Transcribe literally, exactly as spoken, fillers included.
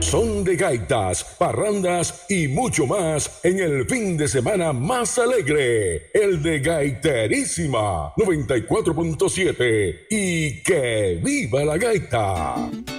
son de gaitas, parrandas y mucho más en el fin de semana más alegre, el de Gaiterísima noventa y cuatro punto siete. Y que viva la gaita.